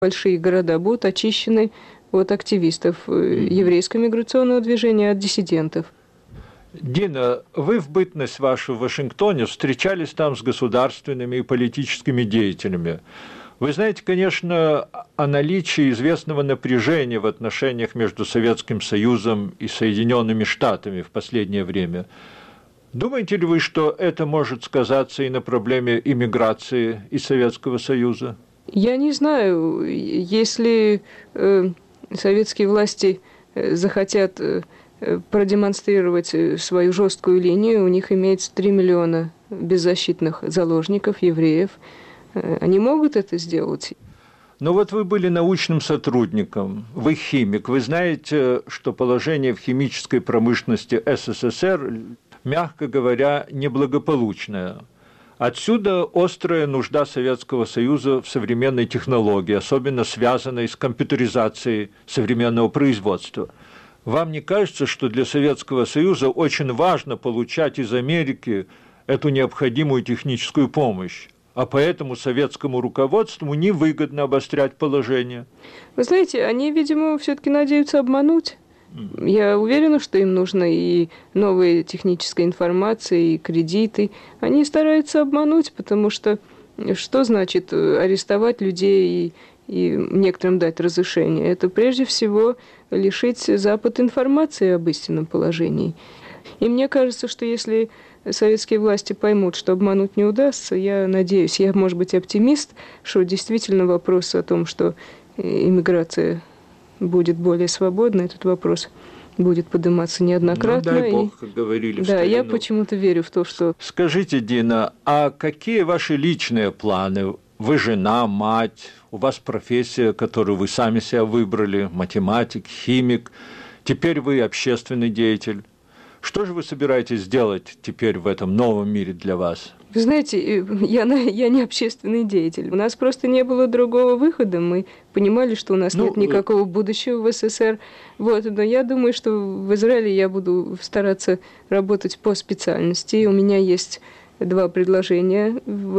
большие города будут очищены от активистов еврейского миграционного движения, от диссидентов. Дина, вы в бытность вашу в Вашингтоне встречались там с государственными и политическими деятелями. Вы знаете, конечно, о наличии известного напряжения в отношениях между Советским Союзом и Соединенными Штатами в последнее время. Думаете ли вы, что это может сказаться и на проблеме иммиграции из Советского Союза? Я не знаю, если советские власти захотят продемонстрировать свою жесткую линию, у них имеется 3 миллиона беззащитных заложников, евреев. Они могут это сделать? Но вот вы были научным сотрудником, вы химик. Вы знаете, что положение в химической промышленности СССР, мягко говоря, неблагополучное. Отсюда острая нужда Советского Союза в современной технологии, особенно связанной с компьютеризацией современного производства. Вам не кажется, что для Советского Союза очень важно получать из Америки эту необходимую техническую помощь, а поэтому советскому руководству невыгодно обострять положение? Вы знаете, они, видимо, все-таки надеются обмануть. Я уверена, что им нужна и новая техническая информация, и кредиты. Они стараются обмануть, потому что значит арестовать людей и некоторым дать разрешение? Это прежде всего лишить Запад информации об истинном положении. И мне кажется, что если советские власти поймут, что обмануть не удастся, я надеюсь, я, может быть, оптимист, что действительно вопрос о том, что иммиграция будет более свободна, этот вопрос будет подниматься неоднократно. Ну, дай бог, как говорили в Да, старину. я почему-то верю в то, что... Скажите, Дина, а какие ваши личные планы? Вы жена, мать, у вас профессия, которую вы сами себя выбрали, математик, химик, теперь вы общественный деятель. Что же вы собираетесь делать теперь в этом новом мире для вас? Вы знаете, я не общественный деятель. У нас просто не было другого выхода. Мы понимали, что у нас нет никакого будущего в СССР. Вот. Но я думаю, что в Израиле я буду стараться работать по специальности. У меня есть 2 предложения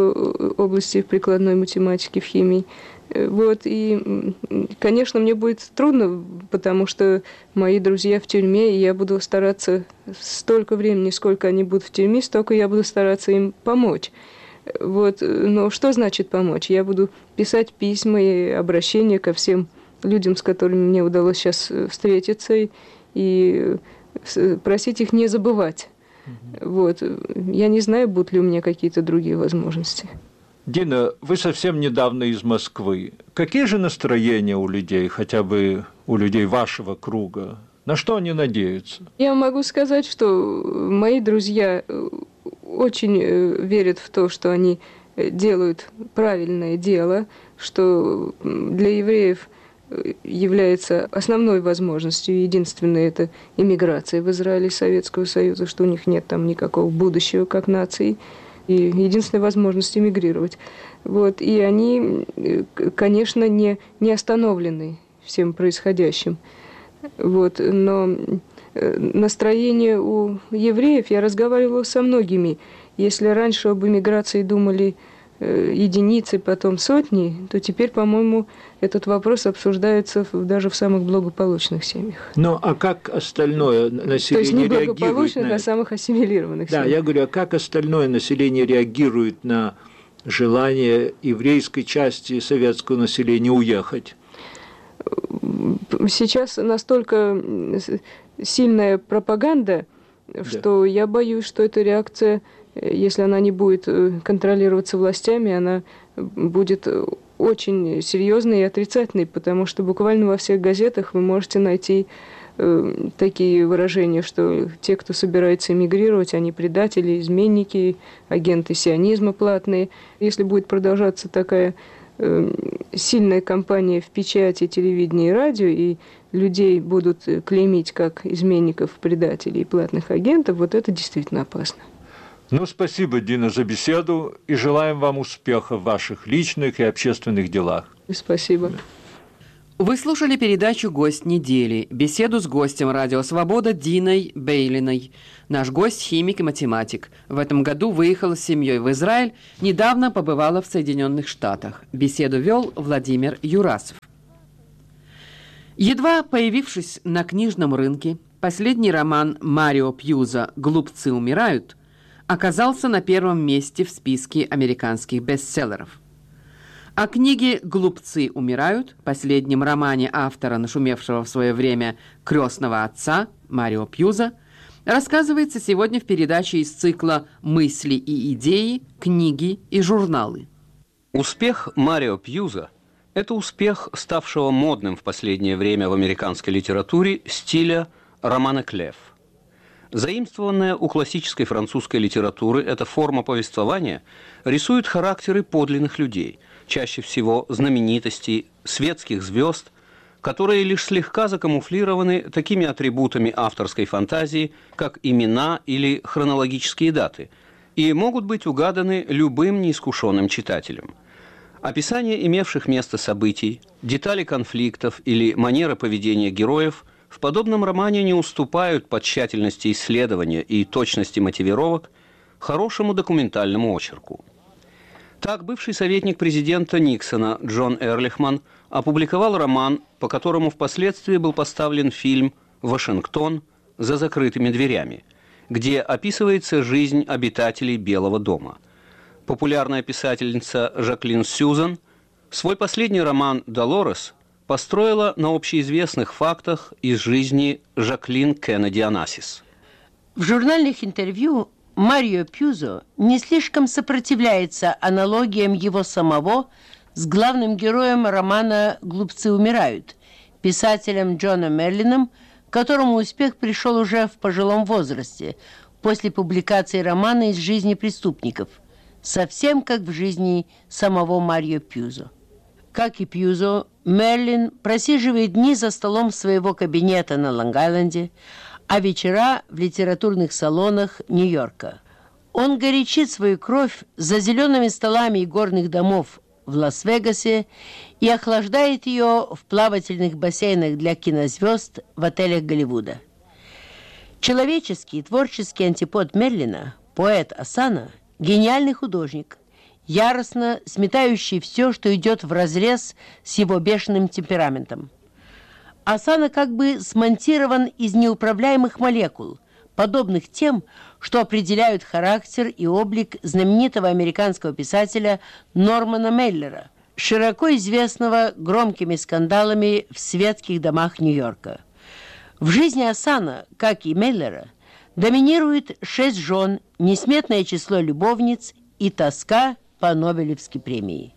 в области прикладной математики, в химии. Вот. И, конечно, мне будет трудно, потому что мои друзья в тюрьме, и я буду стараться столько времени, сколько они будут в тюрьме, столько я буду стараться им помочь. Вот. Но что значит помочь? Я буду писать письма и обращения ко всем людям, с которыми мне удалось сейчас встретиться, и просить их не забывать. Вот. Я не знаю, будут ли у меня какие-то другие возможности. Дина, вы совсем недавно из Москвы. Какие же настроения у людей, хотя бы у людей вашего круга? На что они надеются? Я могу сказать, что мои друзья очень верят в то, что они делают правильное дело, что для евреев является основной возможностью, единственной, это иммиграция в Израиль из Советского Союза, что у них нет там никакого будущего как нации. И единственная возможность эмигрировать. Вот. И они, конечно, не остановлены всем происходящим. Вот. Но настроение у евреев, я разговаривала со многими, если раньше об эмиграции думали единицы, потом сотни, то теперь, по-моему, этот вопрос обсуждается даже в самых благополучных семьях. Ну, а как остальное население реагирует? То есть не благополучных, а самых ассимилированных семьях. Да, я говорю, а как остальное население реагирует на желание еврейской части советского населения уехать? Сейчас настолько сильная пропаганда, что я боюсь, что эта реакция, если она не будет контролироваться властями, она будет очень серьезной и отрицательной, потому что буквально во всех газетах вы можете найти такие выражения, что те, кто собирается эмигрировать, они предатели, изменники, агенты сионизма платные. Если будет продолжаться такая сильная кампания в печати, телевидении и радио, и людей будут клеймить как изменников, предателей и платных агентов, вот это действительно опасно. Ну, спасибо, Дина, за беседу, и желаем вам успеха в ваших личных и общественных делах. Спасибо. Вы слушали передачу «Гость недели», беседу с гостем «Радио Свобода» Диной Бейлиной. Наш гость – химик и математик. В этом году выехала с семьей в Израиль, недавно побывала в Соединенных Штатах. Беседу вел Владимир Юрасов. Едва появившись на книжном рынке, последний роман Марио Пьюза «Глупцы умирают» оказался на первом месте в списке американских бестселлеров. О книге «Глупцы умирают», последнем романе автора, нашумевшего в свое время «Крестного отца» Марио Пьюза, рассказывается сегодня в передаче из цикла «Мысли и идеи, книги и журналы». Успех Марио Пьюза – это успех, ставшего модным в последнее время в американской литературе стиля романа «Клеф». Заимствованная у классической французской литературы эта форма повествования рисует характеры подлинных людей, чаще всего знаменитостей, светских звезд, которые лишь слегка закамуфлированы такими атрибутами авторской фантазии, как имена или хронологические даты, и могут быть угаданы любым неискушенным читателем. Описание имевших место событий, детали конфликтов или манера поведения героев в подобном романе не уступают по тщательности исследования и точности мотивировок хорошему документальному очерку. Так, бывший советник президента Никсона Джон Эрлихман опубликовал роман, по которому впоследствии был поставлен фильм «Вашингтон. За закрытыми дверями», где описывается жизнь обитателей Белого дома. Популярная писательница Жаклин Сьюзан свой последний роман «Долорес» построила на общеизвестных фактах из жизни Жаклин Кеннеди Онассис. В журнальных интервью Марио Пьюзо не слишком сопротивляется аналогиям его самого с главным героем романа «Глупцы умирают», писателем Джоном Мерлином, которому успех пришел уже в пожилом возрасте, после публикации романа «Из жизни преступников», совсем как в жизни самого Марио Пьюзо. Как и Пьюзо, Мерлин просиживает дни за столом своего кабинета на Лонг-Айленде, а вечера в литературных салонах Нью-Йорка. Он горячит свою кровь за зелеными столами игорных домов в Лас-Вегасе и охлаждает ее в плавательных бассейнах для кинозвезд в отелях Голливуда. Человеческий и творческий антипод Мерлина, поэт Осанна, гениальный художник, яростно сметающий все, что идет вразрез с его бешеным темпераментом. Осанна как бы смонтирован из неуправляемых молекул, подобных тем, что определяют характер и облик знаменитого американского писателя Нормана Мейлера, широко известного громкими скандалами в светских домах Нью-Йорка. В жизни Осанна, как и Мейлера, доминирует 6 жен, несметное число любовниц и тоска по Нобелевской премии.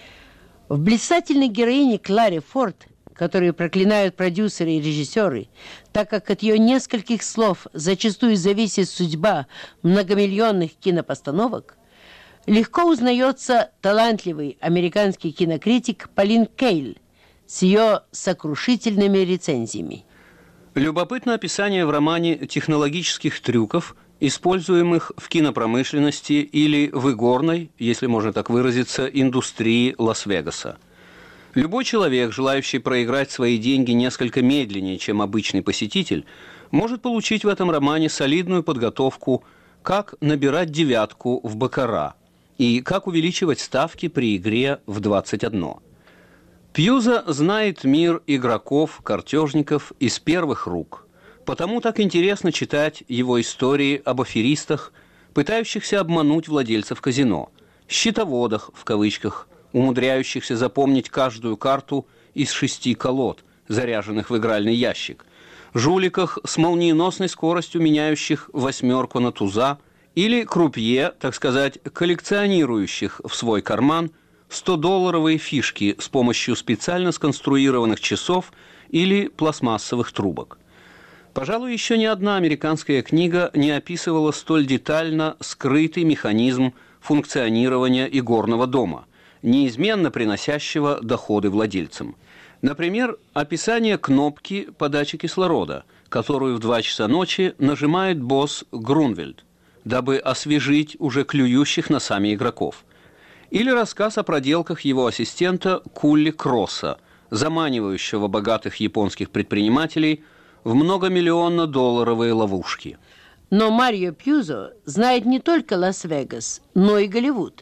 В блистательной героине Кларе Форд, которую проклинают продюсеры и режиссеры, так как от ее нескольких слов зачастую зависит судьба многомиллионных кинопостановок, легко узнается талантливый американский кинокритик Полин Кейль с ее сокрушительными рецензиями. Любопытно описание в романе технологических трюков, используемых в кинопромышленности или в игорной, если можно так выразиться, индустрии Лас-Вегаса. Любой человек, желающий проиграть свои деньги несколько медленнее, чем обычный посетитель, может получить в этом романе солидную подготовку, как набирать девятку в баккара и как увеличивать ставки при игре в 21. Пьюза знает мир игроков, картежников из первых рук, потому так интересно читать его истории об аферистах, пытающихся обмануть владельцев казино, «счетоводах» в кавычках, умудряющихся запомнить каждую карту из 6 колод, заряженных в игральный ящик, жуликах с молниеносной скоростью меняющих 8 на туза или крупье, так сказать, коллекционирующих в свой карман 100-долларовые фишки с помощью специально сконструированных часов или пластмассовых трубок. Пожалуй, еще ни одна американская книга не описывала столь детально скрытый механизм функционирования игорного дома, неизменно приносящего доходы владельцам. Например, описание кнопки подачи кислорода, которую в 2 часа ночи нажимает босс Грунвельд, дабы освежить уже клюющих носами игроков. Или рассказ о проделках его ассистента Кулли Кросса, заманивающего богатых японских предпринимателей в многомиллионно-долларовые ловушки. Но Марио Пьюзо знает не только Лас-Вегас, но и Голливуд.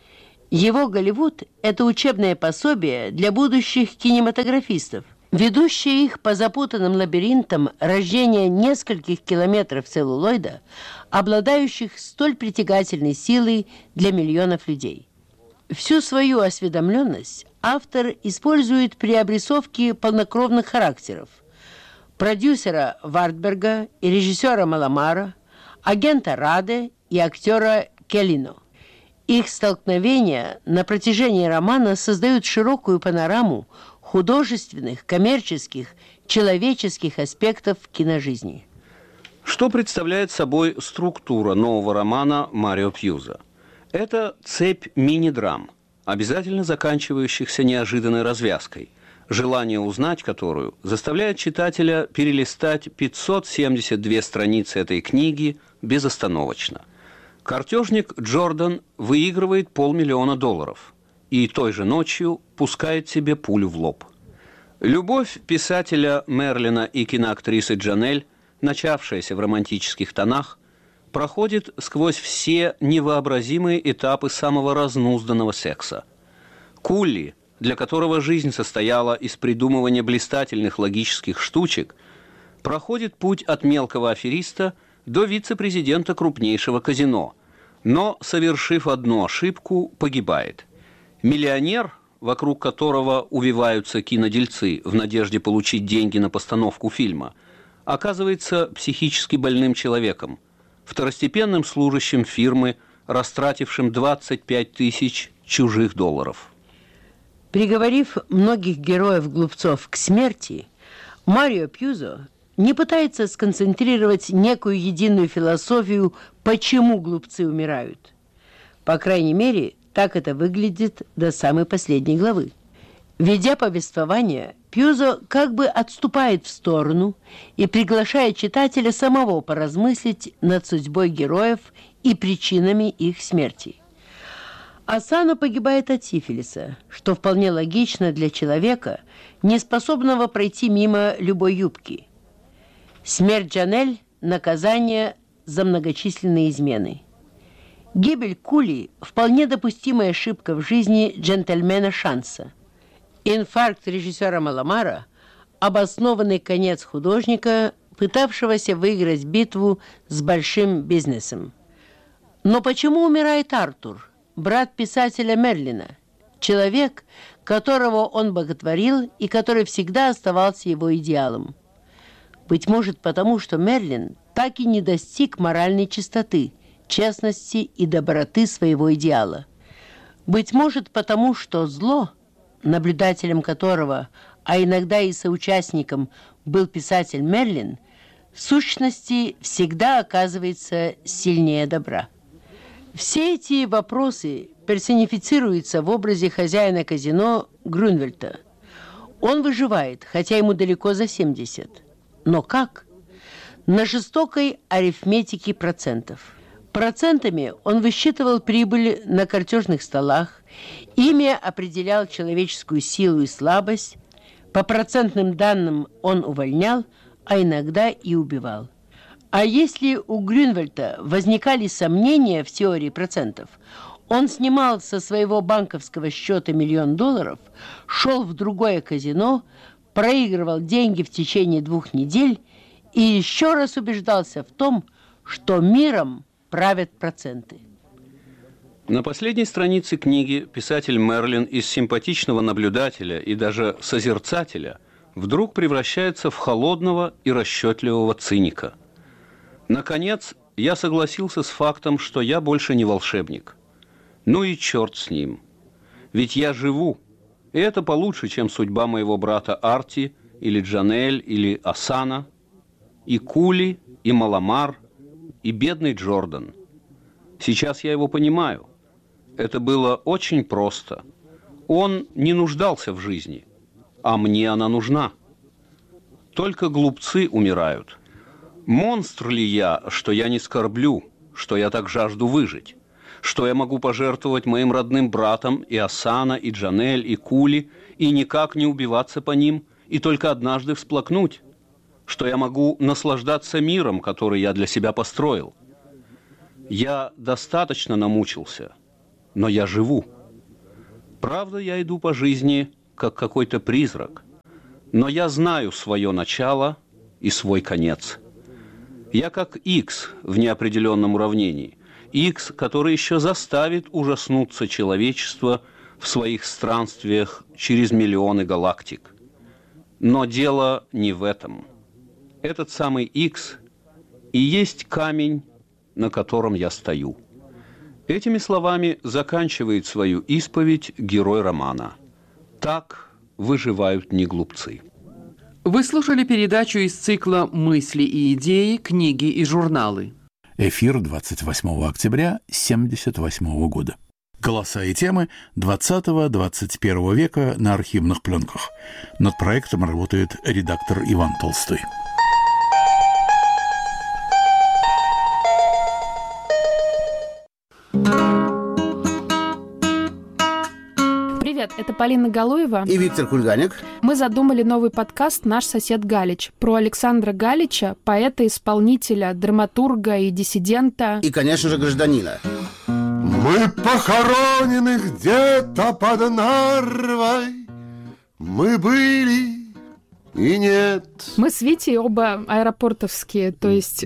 Его Голливуд – это учебное пособие для будущих кинематографистов, ведущее их по запутанным лабиринтам рождения нескольких километров целлулоида, обладающих столь притягательной силой для миллионов людей. Всю свою осведомленность автор использует при обрисовке полнокровных характеров – продюсера Вартберга и режиссера Маламара, агента Раде и актера Келлино. Их столкновения на протяжении романа создают широкую панораму художественных, коммерческих, человеческих аспектов киножизни. Что представляет собой структура нового романа Марио Пьюзо? Это цепь мини-драм, обязательно заканчивающихся неожиданной развязкой, желание узнать которую заставляет читателя перелистать 572 страницы этой книги безостановочно. Картежник Джордан выигрывает $500 000 и той же ночью пускает себе пулю в лоб. Любовь писателя Мерлина и киноактрисы Джанель, начавшаяся в романтических тонах, проходит сквозь все невообразимые этапы самого разнузданного секса. Кулли, для которого жизнь состояла из придумывания блистательных логических штучек, проходит путь от мелкого афериста до вице-президента крупнейшего казино, но, совершив одну ошибку, погибает. Миллионер, вокруг которого увиваются кинодельцы в надежде получить деньги на постановку фильма, оказывается психически больным человеком, второстепенным служащим фирмы, растратившим 25 000 чужих долларов. Приговорив многих героев-глупцов к смерти, Марио Пьюзо не пытается сконцентрировать некую единую философию, почему глупцы умирают. По крайней мере, так это выглядит до самой последней главы. Ведя повествование, Пьюзо как бы отступает в сторону и приглашает читателя самого поразмыслить над судьбой героев и причинами их смерти. Асано погибает от сифилиса, что вполне логично для человека, не способного пройти мимо любой юбки. Смерть Джанель – наказание за многочисленные измены. Гибель Кулли – вполне допустимая ошибка в жизни джентльмена Шанса. Инфаркт режиссера Маламара – обоснованный конец художника, пытавшегося выиграть битву с большим бизнесом. Но почему умирает Артур, брат писателя Мерлина, человек, которого он боготворил и который всегда оставался его идеалом? Быть может, потому что Мерлин так и не достиг моральной чистоты, честности и доброты своего идеала. Быть может, потому что зло, наблюдателем которого, а иногда и соучастником, был писатель Мерлин, в сущности всегда оказывается сильнее добра. Все эти вопросы персонифицируются в образе хозяина казино Грюнвальда. Он выживает, хотя ему далеко за 70. Но как? На жестокой арифметике процентов. Процентами он высчитывал прибыль на картежных столах, ими определял человеческую силу и слабость, по процентным данным он увольнял, а иногда и убивал. А если у Грюнвальда возникали сомнения в теории процентов, он снимал со своего банковского счета $1 000 000, шел в другое казино, проигрывал деньги в течение 2 недель и еще раз убеждался в том, что миром правят проценты. На последней странице книги писатель Мерлин из симпатичного наблюдателя и даже созерцателя вдруг превращается в холодного и расчетливого циника. Наконец, я согласился с фактом, что я больше не волшебник. Ну и черт с ним. Ведь я живу, и это получше, чем судьба моего брата Арти, или Джанель, или Асана, и Кулли, и Маламар, и бедный Джордан. Сейчас я его понимаю. Это было очень просто. Он не нуждался в жизни, а мне она нужна. Только глупцы умирают. Монстр ли я, что я не скорблю, что я так жажду выжить? Что я могу пожертвовать моим родным братом и Асана, и Джанель, и Кулли, и никак не убиваться по ним, и только однажды всплакнуть, что я могу наслаждаться миром, который я для себя построил. Я достаточно намучился, но я живу. Правда, я иду по жизни, как какой-то призрак, но я знаю свое начало и свой конец. Я как X в неопределенном уравнении, X, который еще заставит ужаснуться человечество в своих странствиях через миллионы галактик. Но дело не в этом. Этот самый X и есть камень, на котором я стою. Этими словами заканчивает свою исповедь герой романа. Так выживают не глупцы. Вы слушали передачу из цикла «Мысли и идеи, книги и журналы». Эфир 28 октября 1978 года. Голоса и темы 20-21 века на архивных пленках. Над проектом работает редактор Иван Толстой. Привет, это Полина Галуева и Виктор Кульганик. Мы задумали новый подкаст «Наш сосед Галич» про Александра Галича, поэта-исполнителя, драматурга и диссидента. И, конечно же, гражданина. Мы похоронены где-то под Нарвой. Мы были и нет. Мы с Витей оба аэропортовские, то есть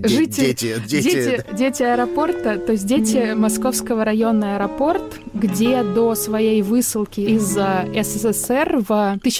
дети аэропорта, то есть дети Московского района аэропорт, где до своей высылки из СССР в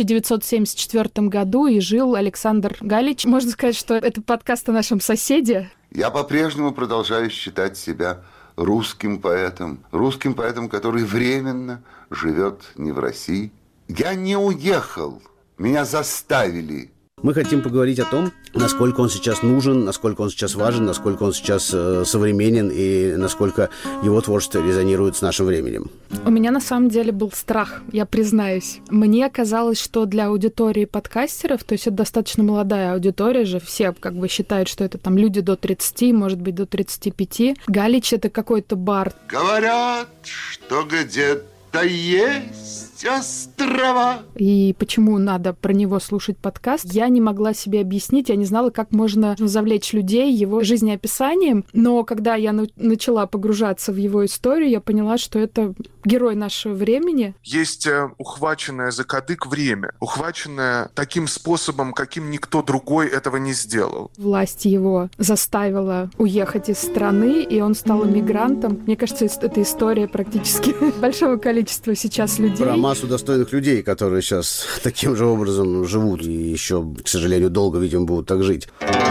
1974 году и жил Александр Галич. Можно сказать, что это подкаст о нашем соседе. Я по-прежнему продолжаю считать себя русским поэтом, который временно живет не в России. Я не уехал. Меня заставили. Мы хотим поговорить о том, насколько он сейчас нужен, насколько он сейчас важен, насколько он сейчас современен и насколько его творчество резонирует с нашим временем. У меня на самом деле был страх, я признаюсь. Мне казалось, что для аудитории подкастеров, то есть это достаточно молодая аудитория же, все как бы считают, что это там люди до 30, может быть, до 35. Галич — это какой-то бар. Говорят, что где-то есть острова. И почему надо про него слушать подкаст, я не могла себе объяснить, я не знала, как можно завлечь людей его жизнеописанием, но когда я начала погружаться в его историю, я поняла, что это герой нашего времени. Есть ухваченное за кадык время, ухваченное таким способом, каким никто другой этого не сделал. Власть его заставила уехать из страны, и он стал эмигрантом. Мне кажется, это история практически большого количества сейчас людей. Про массу достойных людей, которые сейчас таким же образом живут и еще, к сожалению, долго, видимо, будут так жить.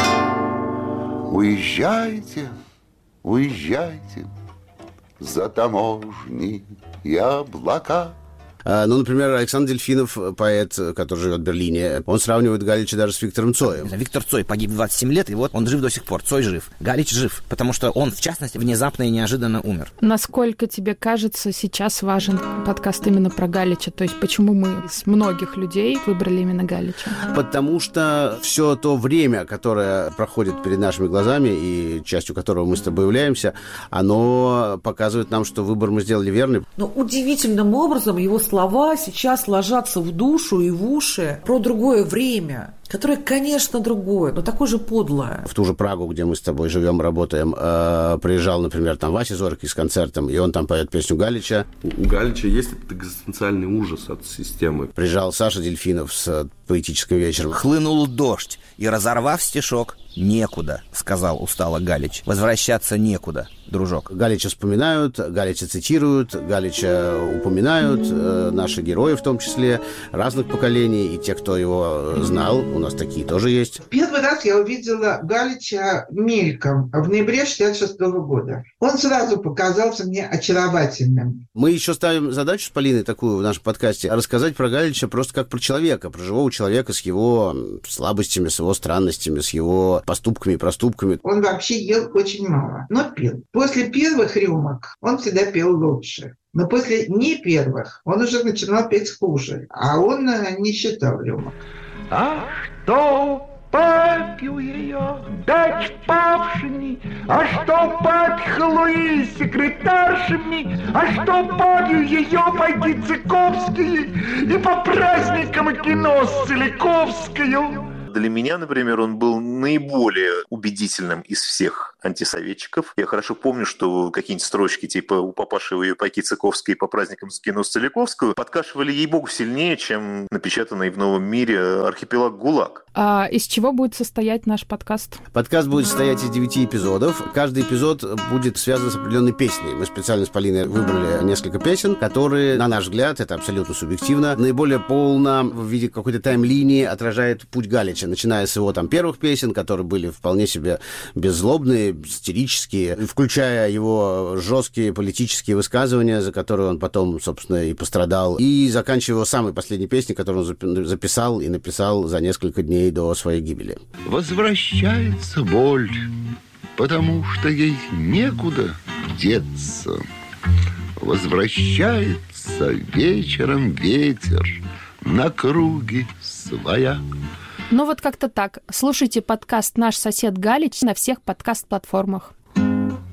Уезжайте, уезжайте за таможни и облака. Ну, например, Александр Дельфинов, поэт, который живет в Берлине, он сравнивает Галича даже с Виктором Цоем. Виктор Цой погиб в 27 лет, и вот он жив до сих пор. Цой жив. Галич жив, потому что он, в частности, внезапно и неожиданно умер. Насколько тебе кажется, сейчас важен подкаст именно про Галича? То есть почему мы из многих людей выбрали именно Галича? Потому что все то время, которое проходит перед нашими глазами, и частью которого мы с тобой являемся, оно показывает нам, что выбор мы сделали верный. Но удивительным образом его слова сейчас ложатся в душу и в уши про другое время, которое, конечно, другое, но такое же подлое. В ту же Прагу, где мы с тобой живем, работаем, приезжал, например, там Вася Зорький с концертом, и он там поет песню Галича. У Галича есть этот экзистенциальный ужас от системы. Приезжал Саша Дельфинов с поэтическим вечером. Хлынул дождь, и, разорвав стишок, «Некуда», — сказал устало Галич. «Возвращаться некуда, дружок». Галича вспоминают, Галича цитируют, Галича упоминают, наши герои в том числе, разных поколений, и те, кто его знал, у нас такие тоже есть. Первый раз я увидела Галича мельком в ноябре 1966 года. Он сразу показался мне очаровательным. Мы еще ставим задачу с Полиной такую в нашем подкасте, рассказать про Галича просто как про человека, про живого человека с его слабостями, с его странностями, с его поступками и проступками. Он вообще ел очень мало, но пил. После первых рюмок он всегда пел лучше. Но после не первых он уже начинал петь хуже. А он не считал рюмок. А что Попью ее, дать павшими, а что подхлуи секретаршами, а что попью ее, пойти Цыковские и по праздникам кино с Целиковскою. Для меня, например, он был наиболее убедительным из всех антисоветчиков. Я хорошо помню, что какие-нибудь строчки типа «У папаши ее пайки Цыковской по праздникам скину с Целиковскую» подкашивали ей-богу сильнее, чем напечатанный в «Новом мире» архипелаг ГУЛАГ. А из чего будет состоять наш подкаст? Подкаст будет состоять из 9 эпизодов. Каждый эпизод будет связан с определенной песней. Мы специально с Полиной выбрали несколько песен, которые, на наш взгляд, это абсолютно субъективно, наиболее полно в виде какой-то тайм-линии отражает путь Галича, начиная с его первых песен, которые были вполне себе беззлобные, сатирические, включая его жесткие политические высказывания, за которые он потом, собственно, и пострадал, и заканчивая его самой последней песней, которую он записал и написал за несколько дней до своей гибели. Возвращается боль, потому что ей некуда деться. Возвращается вечером ветер на круги своя. Ну вот как-то так. Слушайте подкаст «Наш сосед Галич» на всех подкаст-платформах.